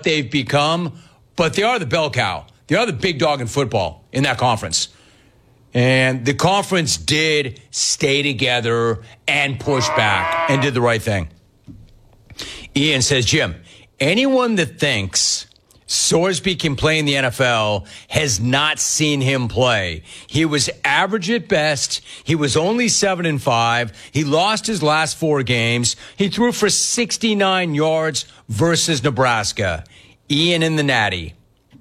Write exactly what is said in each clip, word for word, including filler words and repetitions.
what they've become, but they are the bell cow. They are the big dog in football in that conference. And the conference did stay together and push back and did the right thing. Ian says, Jim, anyone that thinks Sorsby can play in the N F L has not seen him play. He was average at best. He was only seven and five. He lost his last four games. He threw for sixty-nine yards versus Nebraska. Ian in the Natty.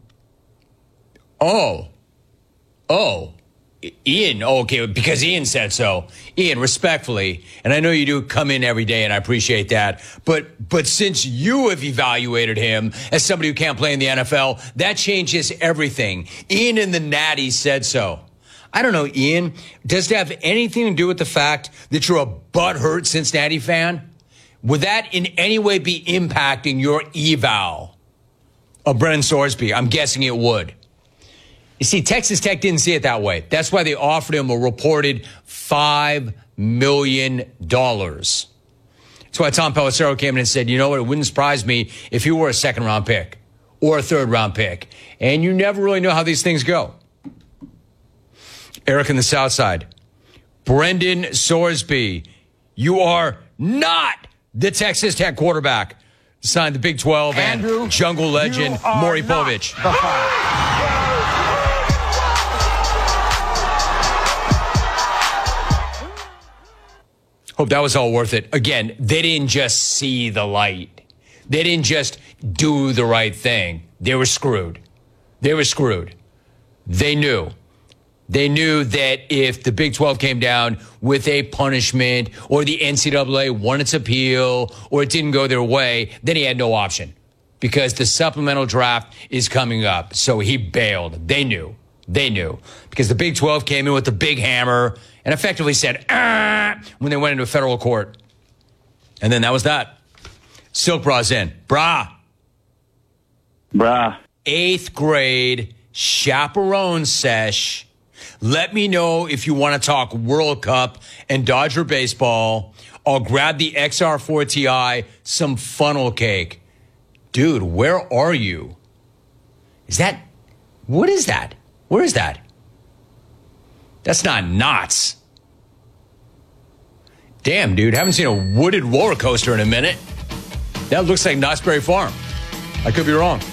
Oh. Oh. Ian, oh, okay, because Ian said so. Ian, respectfully, and I know you do come in every day, and I appreciate that, but but since you have evaluated him as somebody who can't play in the N F L, that changes everything. Ian in the Natty said so. I don't know, Ian, does it have anything to do with the fact that you're a butthurt Cincinnati fan? Would that in any way be impacting your eval of Brennan Sorsby? I'm guessing it would. You see, Texas Tech didn't see it that way. That's why they offered him a reported five million dollars. That's why Tom Pelissero came in and said, you know what, it wouldn't surprise me if you were a second-round pick or a third-round pick. And you never really know how these things go. Eric in the South Side. Brendan Sorsby, you are not the Texas Tech quarterback. Signed the Big twelve Andrew, and jungle legend Maury Povich. Hope that was all worth it. Again, they didn't just see the light. They didn't just do the right thing. They were screwed. They were screwed. They knew. They knew that if the Big twelve came down with a punishment or the N C double A won its appeal or it didn't go their way, then he had no option because the supplemental draft is coming up. So he bailed. They knew. They knew because the Big twelve came in with the big hammer and effectively said, ah, when they went into federal court. And then that was that. Silk Bra's in. Bra. Bra. Eighth grade chaperone sesh. Let me know if you want to talk World Cup and Dodger baseball. I'll grab the X R four T I, some funnel cake. Dude, where are you? Is that, what is that? Where is that? That's not Knott's. Damn, dude, haven't seen a wooded roller coaster in a minute. That looks like Knott's Berry Farm. I could be wrong.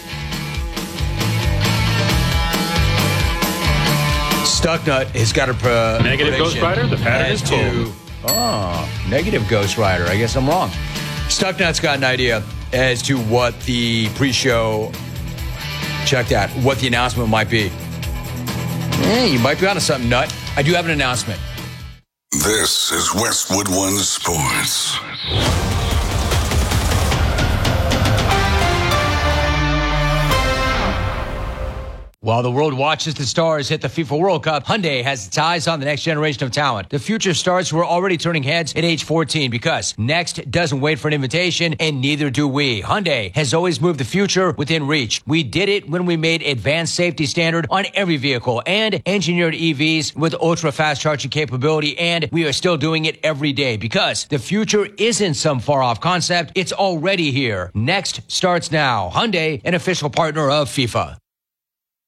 Stucknut has got a uh, negative Ghost Rider. The pattern is to, oh, negative Ghost Rider. I guess I'm wrong. Stucknut's got an idea as to what the pre-show, check that, what the announcement might be. Yeah, you might be onto something, Nut. I do have an announcement. This is Westwood One Sports. While the world watches the stars hit the FIFA World Cup, Hyundai has its eyes on the next generation of talent. The future stars who are already turning heads at age fourteen because next doesn't wait for an invitation, and neither do we. Hyundai has always moved the future within reach. We did it when we made advanced safety standard on every vehicle and engineered E Vs with ultra-fast charging capability, and we are still doing it every day because the future isn't some far-off concept. It's already here. Next starts now. Hyundai, an official partner of FIFA.